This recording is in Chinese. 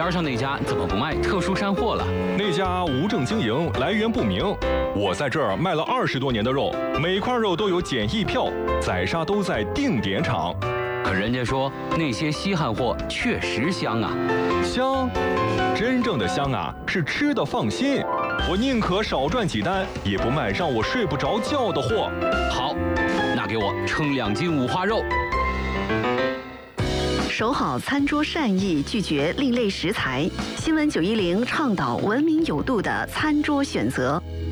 边上那家怎么不卖特殊山货了？ 那家无证经营，来源不明。我在这儿卖了20多年的肉，每块肉都有检疫票，宰杀都在定点场。 可人家说那些稀罕货确实香啊。 香，真正的香啊，是吃的放心。我宁可少赚几单，也不卖让我睡不着觉的货。 好，那给我称2斤五花肉。 守好餐桌善意，拒绝另类食材。新闻910倡导文明有度的餐桌选择。